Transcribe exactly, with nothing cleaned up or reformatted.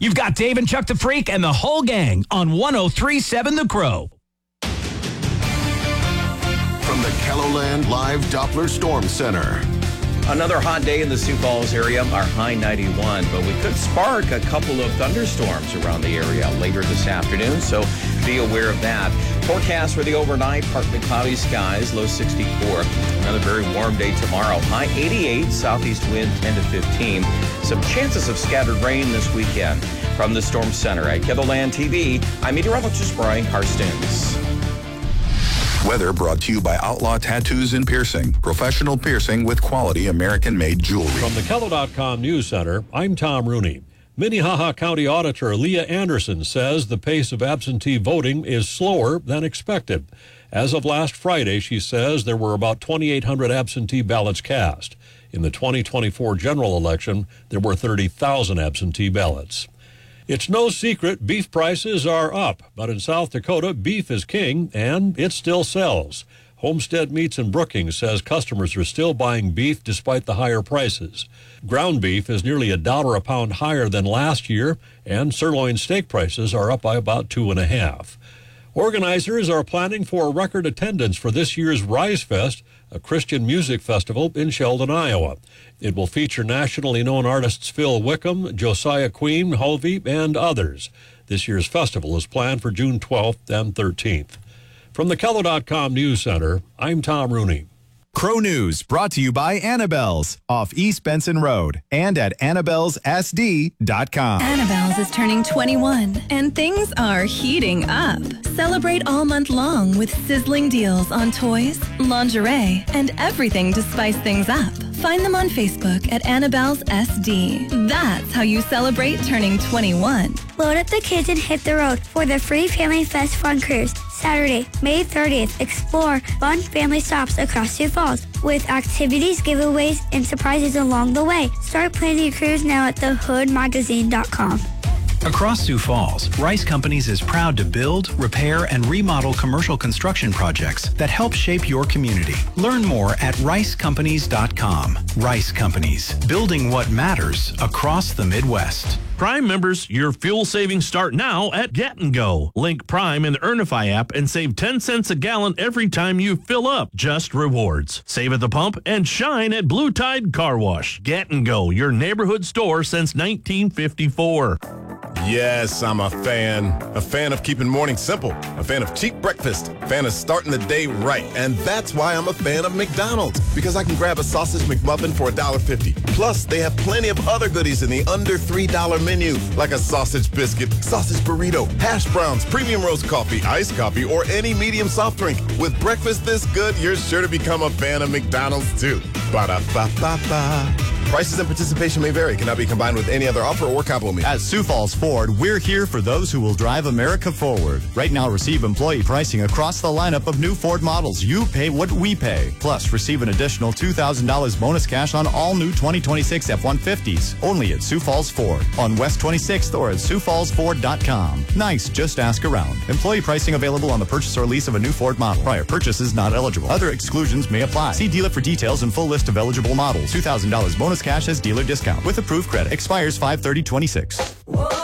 You've got Dave and Chuck the Freak and the whole gang on one oh three point seven The Crow. From the KELOLAND Live Doppler Storm Center. Another hot day in the Sioux Falls area, our high ninety-one, but we could spark a couple of thunderstorms around the area later this afternoon, so be aware of that. Forecast for the overnight, partly cloudy skies, low sixty-four. Another very warm day tomorrow, high eighty-eight, southeast wind ten to fifteen. Some chances of scattered rain this weekend. From the Storm Center at KELOLAND T V, I'm meteorologist Brian Karstens. Weather brought to you by Outlaw Tattoos and Piercing. Professional piercing with quality American-made jewelry. From the Kelo dot com News Center, I'm Tom Rooney. Minnehaha County Auditor Leah Anderson says the pace of absentee voting is slower than expected. As of last Friday, she says there were about twenty-eight hundred absentee ballots cast. In the twenty twenty-four general election, there were thirty thousand absentee ballots. It's no secret beef prices are up, but in South Dakota, beef is king, and it still sells. Homestead Meats in Brookings says customers are still buying beef despite the higher prices. Ground beef is nearly a dollar a pound higher than last year, and sirloin steak prices are up by about two and a half. Organizers are planning for a record attendance for this year's Rise Fest, a Christian music festival in Sheldon, Iowa. It will feature nationally known artists Phil Wickham, Josiah Queen, Hovey, and others. This year's festival is planned for June twelfth and thirteenth. From the Kelo dot com News Center, I'm Tom Rooney. Crow News brought to you by Annabelle's off East Benson Road and at annabelles s d dot com. Annabelle's is turning twenty-one and things are heating up. Celebrate all month long with sizzling deals on toys, lingerie, and everything to spice things up. Find them on Facebook at Annabelle's S D. That's how you celebrate turning twenty-one. Load up the kids and hit the road for the free Family Fest Fun Cruise. Saturday, May thirtieth, explore fun family stops across Sioux Falls with activities, giveaways, and surprises along the way. Start planning your cruise now at the hood magazine dot com. Across Sioux Falls, Rice Companies is proud to build, repair, and remodel commercial construction projects that help shape your community. Learn more at rice companies dot com. Rice Companies, building what matters across the Midwest. Prime members, your fuel savings start now at Get and Go. Link Prime in the Earnify app and save ten cents a gallon every time you fill up. Just rewards. Save at the pump and shine at Blue Tide Car Wash. Get and Go, your neighborhood store since nineteen fifty-four. Yes, I'm a fan. A fan of keeping mornings simple. A fan of cheap breakfast. A fan of starting the day right. And that's why I'm a fan of McDonald's. Because I can grab a sausage McMuffin for one dollar fifty. Plus, they have plenty of other goodies in the under three dollar menu. Like a sausage biscuit, sausage burrito, hash browns, premium roast coffee, iced coffee, or any medium soft drink. With breakfast this good, you're sure to become a fan of McDonald's too. Ba-da-ba-ba-ba. Prices and participation may vary. Cannot be combined with any other offer or compliment. At Sioux Falls Ford, we're here for those who will drive America forward. Right now, receive employee pricing across the lineup of new Ford models. You pay what we pay. Plus, receive an additional two thousand dollars bonus cash on all new twenty twenty-six F one fifties. Only at Sioux Falls Ford on West twenty-sixth or at sioux falls ford dot com. Nice, just ask around. Employee pricing available on the purchase or lease of a new Ford model. Prior purchase is not eligible. Other exclusions may apply. See dealer for details and full list of eligible models. two thousand dollars bonus cash as dealer discount with approved credit. Expires five thirty twenty-six.